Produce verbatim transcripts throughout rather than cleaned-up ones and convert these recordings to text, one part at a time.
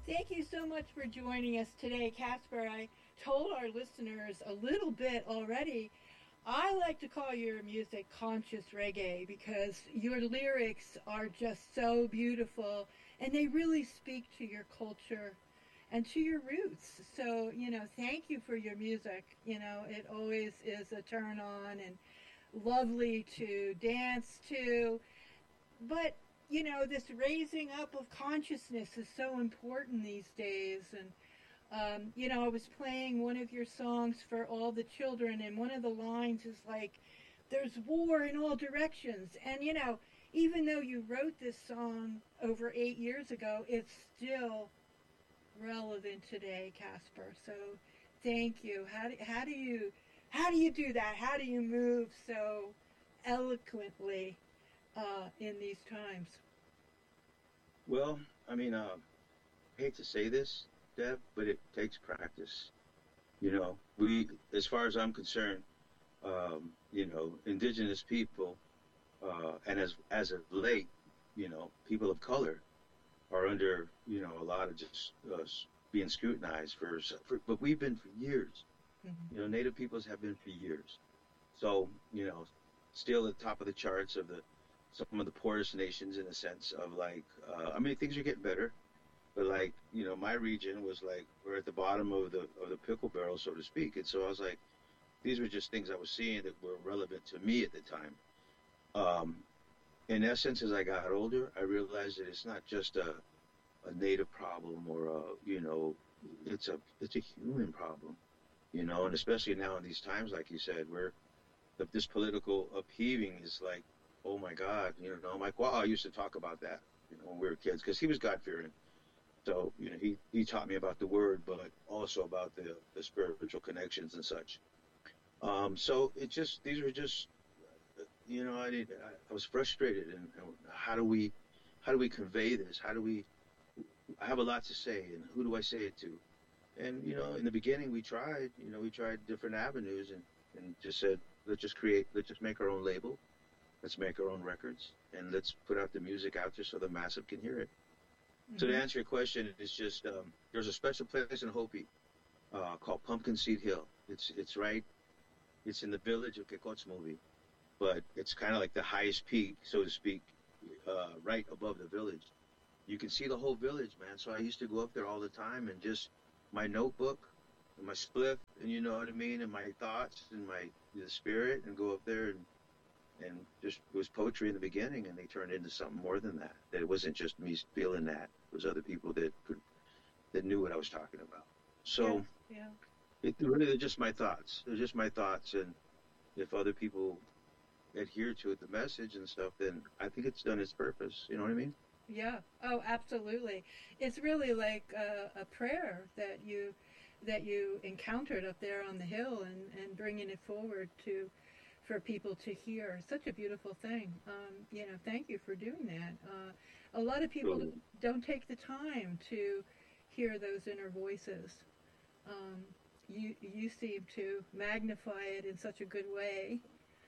Thank you so much for joining us today, Casper. I told our listeners a little bit already. I like to call your music conscious reggae because your lyrics are just so beautiful and they really speak to your culture and to your roots. So, you know, thank you for your music. You know, it always is a turn on and lovely to dance to. But, you know, this raising up of consciousness is so important these days. And, um, you know, I was playing one of your songs for all the children, and one of the lines is like, there's war in all directions. And, you know, even though you wrote this song over eight years ago, it's still relevant today, Casper. So thank you. How do, how do you how do you do that? How do you move so eloquently uh, in these times? Well, I mean, uh, I hate to say this, Deb, but it takes practice. You know, we, as far as I'm concerned, um, you know, indigenous people, uh, and as as of late, you know, people of color are under, you know, a lot of just uh, being scrutinized for, for, but we've been for years. Mm-hmm. You know, Native peoples have been for years. So, you know, still at the top of the charts of the some of the poorest nations in a sense of like, uh, I mean, things are getting better. But like, you know, my region was like we're at the bottom of the of the pickle barrel, so to speak. And so I was like, these were just things I was seeing that were relevant to me at the time. Um, in essence, as I got older, I realized that it's not just a, a native problem or a, you know, it's a it's a human problem, you know, and especially now in these times, like you said, where the, this political upheaving is like, oh my God, you know, Mike Wow used to talk about that, you know, when we were kids, because he was God fearing. So, you know, he, he taught me about the word, but also about the, the spiritual connections and such. Um, so it just, these were just, you know, I did, I, I was frustrated and, and how do we, how do we convey this? How do we, I have a lot to say and who do I say it to? And, you know, in the beginning we tried, you know, we tried different avenues and, and just said, let's just create, let's just make our own label. Let's make our own records and let's put out the music out there so the massive can hear it. So to Mm-hmm. answer your question, it's just um, there's a special place in Hopi uh, called Pumpkin Seed Hill. It's it's right. It's in the village of Kekotsmovie, but it's kind of like the highest peak, so to speak, uh, right above the village. You can see the whole village, man. So I used to go up there all the time and just my notebook and my spliff, and you know what I mean, and my thoughts and my the spirit, and go up there and and just it was poetry in the beginning, and they turned into something more than that. That it wasn't just me feeling that; it was other people that could that knew what I was talking about. Yeah, So yeah. it really they're just my thoughts. They're just my thoughts, and if other people adhere to it, the message and stuff, then I think it's done its purpose. You know what I mean? Yeah. Oh, absolutely. It's really like a, a prayer that you that you encountered up there on the hill, and, and bringing it forward to for people to hear. Such a beautiful thing. Um, you know, thank you for doing that. Uh, a lot of people So, don't take the time to hear those inner voices. Um, you you seem to magnify it in such a good way.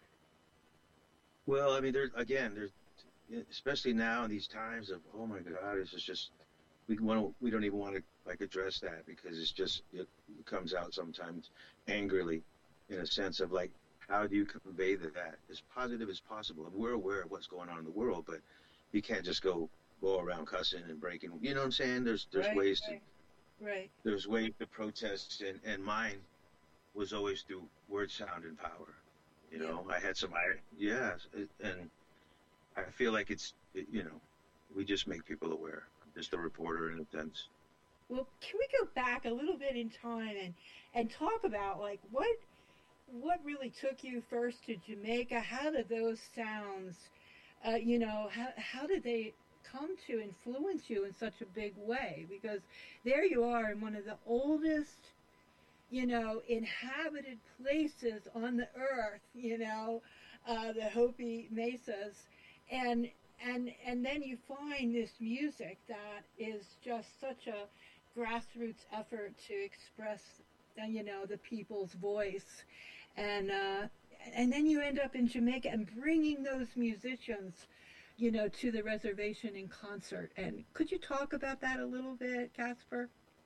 well, I mean, there's again, there's especially now in these times of oh my God, it's just just we want to we don't even want to like address that because it's just it comes out sometimes angrily in a sense of like how do you convey that as positive as possible? And we're aware of what's going on in the world, but you can't just go go around cussing and breaking. You know what I'm saying? There's there's Right. ways to Right. Right. there's ways to protest, and and mine was always through word, sound, and power. You Yeah. know, I had some I yeah, and I feel like it's it, you know we just make people aware. I'm just a reporter in a sense. Well, can we go back a little bit in time and and talk about like what what really took you first to Jamaica? How did those sounds, uh, you know, how how did they come to influence you in such a big way? Because there you are in one of the oldest, you know, inhabited places on the earth, you know, uh, the Hopi Mesas, and and and then you find this music that is just such a grassroots effort to express, uh, you know, the people's voice, and uh, and then you end up in Jamaica and bringing those musicians. you know, to the reservation in concert. And could you talk about that a little bit, Casper?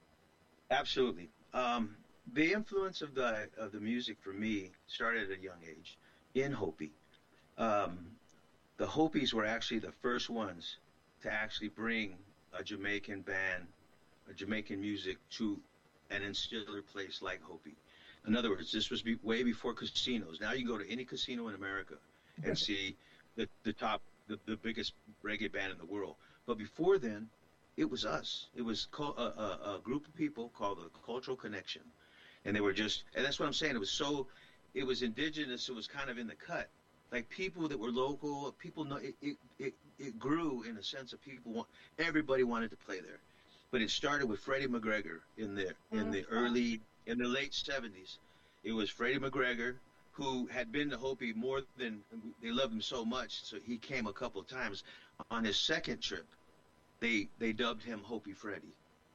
Absolutely. Um, the influence of the of the music for me started at a young age in Hopi. Um, the Hopis were actually the first ones to actually bring a Jamaican band, a Jamaican music to an insular place like Hopi. In other words, this was be, way before casinos. Now you can go to any casino in America and see the, the top, the, the biggest reggae band in the world. But before then, it was us. It was a, a, a group of people called the Cultural Connection. And they were just, and that's what I'm saying. It was so, it was indigenous. It was kind of in the cut. Like people that were local, people know it, it, it, it grew in a sense of people want, everybody wanted to play there. But it started with Freddie McGregor in the in the early in the late seventies. It was Freddie McGregor who had been to Hopi more than they loved him so much, so he came a couple of times. On his second trip, they they dubbed him Hopi Freddie.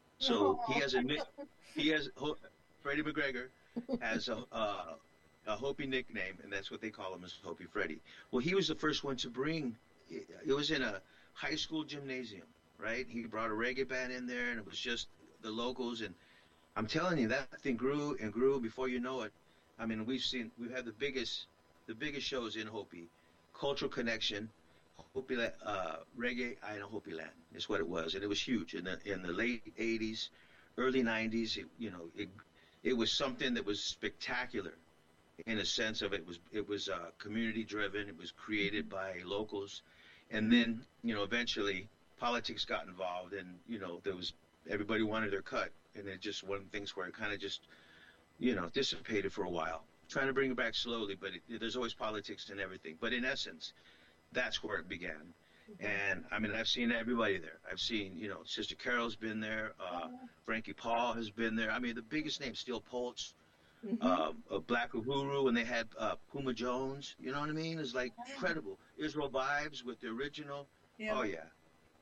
So he has a he has Freddie McGregor has a uh, a Hopi nickname, and that's what they call him, is Hopi Freddie. Well, he was the first one to bring. It was in a high school gymnasium. Right? He brought a reggae band in there, and it was just the locals. And I'm telling you, that thing grew and grew before you know it. I mean, we've seen, we've had the biggest, the biggest shows in Hopi. Cultural Connection, Hopi, uh, Reggae in Hopi Land is what it was. And it was huge in the, in the late eighties, early nineties. It, you know, it, it was something that was spectacular in a sense of it was, it was uh, community driven. It was created by locals. And then, you know, eventually, politics got involved, and you know there was everybody wanted their cut, and it just one of the things where it kind of just you know dissipated for a while. Trying to bring it back slowly, but it, there's always politics and everything. But in essence, that's where it began. Mm-hmm. And I mean, I've seen everybody there. I've seen you know Sister Carol's been there, uh, mm-hmm. Frankie Paul has been there. I mean, the biggest names, Steel Pulse, mm-hmm. uh, uh, Black Uhuru, and they had uh, Puma Jones. You know what I mean? It's like incredible. Israel Vibes with the original. Yeah. Oh yeah.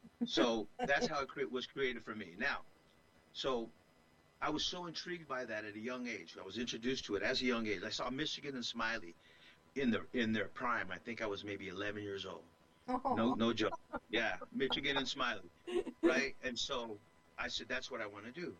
So that's how it cre- was created for me. Now, so I was so intrigued by that at a young age. I was introduced to it as a young age. I saw Michigan and Smiley in the in their prime. I think I was maybe eleven years old. Oh. No, no joke. Yeah, Michigan and Smiley, right? And so I said, that's what I want to do.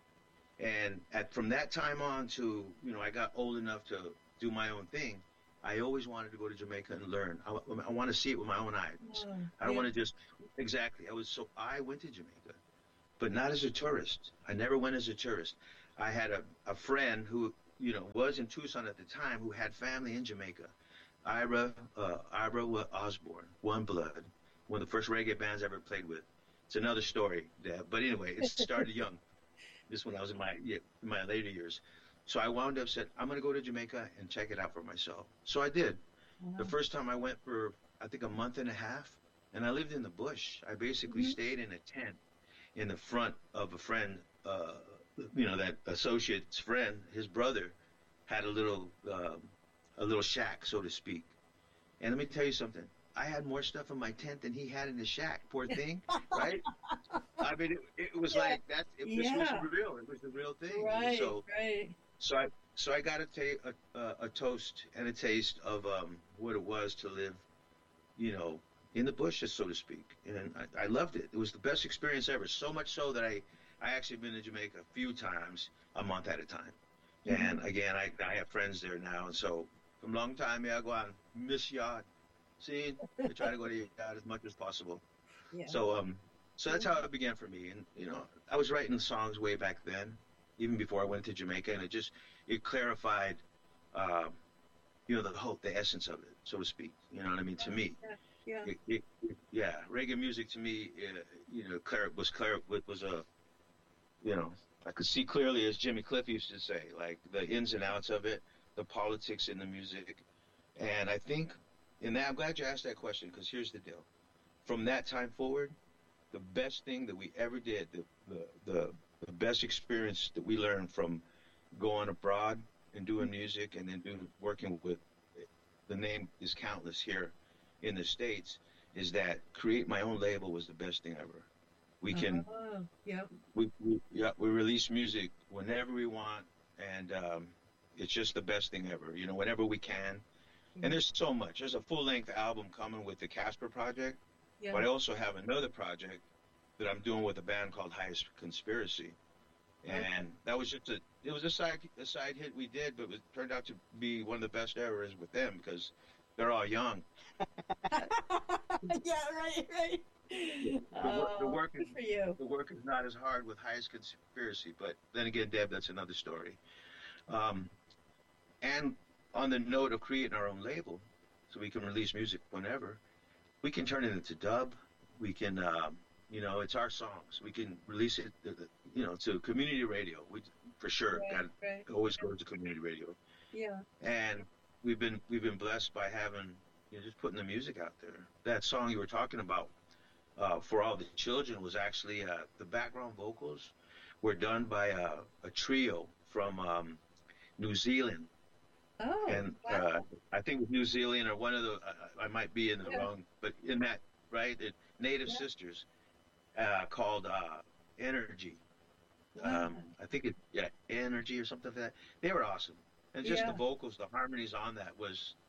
And at from that time on to you know, I got old enough to do my own thing. I always wanted to go to Jamaica and learn. I, I want to see it with my own eyes. Oh, I don't yeah. want to just, exactly. I was so, I went to Jamaica, but not as a tourist. I never went as a tourist. I had a, a friend who, you know, was in Tucson at the time who had family in Jamaica. Ira, uh, Ira Osborne, One Blood, one of the first reggae bands I ever played with. It's another story, Deb. But anyway, it started young. This when I was in my, yeah, in my later years. So I wound up said, I'm going to go to Jamaica and check it out for myself. So I did. Wow. The first time I went for, I think, a month and a half, and I lived in the bush. I basically mm-hmm. stayed in a tent in the front of a friend, uh, you know, that associate's friend, his brother, had a little, uh, a little shack, so to speak. And let me tell you something. I had more stuff in my tent than he had in his shack. Poor thing, right? I mean, it, it was yeah. like that. It, this yeah. was real. It was the real thing. Right, so, right. So I, so I got a, ta- a, a, a toast and a taste of um, what it was to live, you know, in the bushes, so to speak. And I, I loved it. It was the best experience ever. So much so that I, I actually been to Jamaica a few times, a month at a time. Mm-hmm. And again, I, I have friends there now. And so from long time, yeah, I go on miss yard. See, I try to go to yard as much as possible. Yeah. So, um, so that's how it began for me. And, you know, I was writing songs way back then, even before I went to Jamaica, and it just, it clarified, uh, you know, the whole, the essence of it, so to speak. You know what I mean? To me, yeah, it, it, it, yeah, reggae music to me, uh, you know, clear, was clear, was a, you know, I could see clearly, as Jimmy Cliff used to say, like the ins and outs of it, the politics in the music. And I think in that, I'm glad you asked that question, because here's the deal. From that time forward, the best thing that we ever did, the, the, the, the best experience that we learned from going abroad and doing music and then doing, working with, the name is countless here in the States, is that create my own label was the best thing ever. We can, uh, yeah. we, we, yeah, we release music whenever we want, and um, it's just the best thing ever, you know, whenever we can. Mm-hmm. And there's so much. There's a full-length album coming with the Casper Project. Yeah. But I also have another project that I'm doing with a band called Highest Conspiracy, Okay. and that was just a it was a side a side hit we did, but it was, turned out to be one of the best ever is with them because they're all young. Yeah, right, right. The work the Oh, work is good for you. the work is not as hard with Highest Conspiracy, but then again, Deb, that's another story. Um, and on the note of creating our own label, so we can release music whenever, we can turn it into dub. We can, um, you know, it's our songs. We can release it, uh, uh, you know, to community radio. We for sure Right, got right. to always go to community radio, Yeah. and we've been we've been blessed by having you know just putting the music out there. That song you were talking about uh, for all the children was actually uh, the background vocals were done by a, a trio from um, New Zealand, Oh, and uh, wow. I think with New Zealand or one of the I, I might be in the Yeah, wrong, but in that right, it, Native yeah. Sisters uh, called uh, Energy. Um, Wow. I think it yeah Energy or something like that. They were awesome, and just the Yeah. vocals, the harmonies on that was